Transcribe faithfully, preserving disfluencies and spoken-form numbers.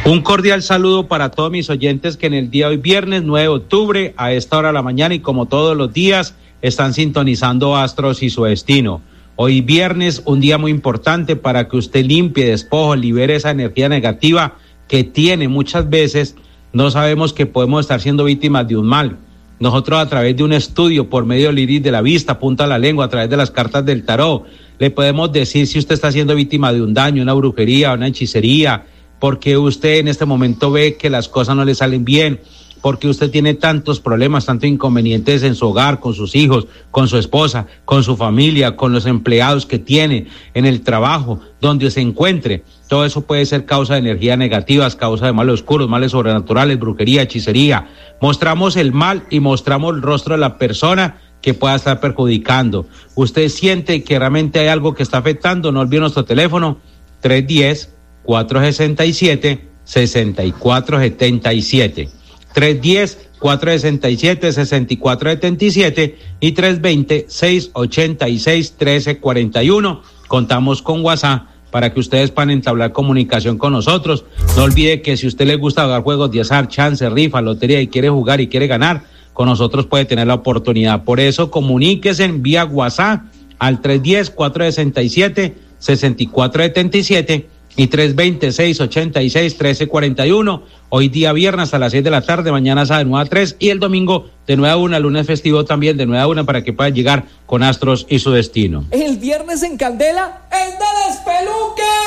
Un cordial saludo para todos mis oyentes que en el día de hoy, viernes nueve de octubre, a esta hora de la mañana y como todos los días, están sintonizando Astros y su destino. Hoy viernes, un día muy importante para que usted limpie, despojo, libere esa energía negativa que tiene muchas veces. No sabemos que podemos estar siendo víctimas de un mal. Nosotros, a través de un estudio por medio del iris de la vista, punta de la lengua, a través de las cartas del tarot, le podemos decir si usted está siendo víctima de un daño, una brujería, una hechicería, porque usted en este momento ve que las cosas no le salen bien, porque usted tiene tantos problemas, tantos inconvenientes en su hogar, con sus hijos, con su esposa, con su familia, con los empleados que tiene, en el trabajo, donde se encuentre. Todo eso puede ser causa de energías negativas, causa de males oscuros, males sobrenaturales, brujería, hechicería. Mostramos el mal y mostramos el rostro de la persona que pueda estar perjudicando. Usted siente que realmente hay algo que está afectando, no olvide nuestro teléfono, tres uno cero, cuatro seis siete, seis cuatro siete siete. tres uno cero, cuatro seis siete, seis cuatro siete siete y tres dos cero, seis ocho seis, uno tres cuatro uno. Contamos con WhatsApp para que ustedes puedan entablar comunicación con nosotros. No olvide que si a usted le gusta jugar juegos de azar, chance, rifa, lotería y quiere jugar y quiere ganar, con nosotros puede tener la oportunidad. Por eso comuníquese en vía WhatsApp al tres uno cero, cuatro seis siete, seis cuatro siete siete y tres dos cero, seis ocho seis, uno tres cuatro uno. Hoy día viernes a las seis de la tarde, mañana sábado de nueve a tres y el domingo de nueve a una, lunes festivo también de nueve a una para que puedan llegar con Astros y su destino. El viernes en Candela es de despeluque.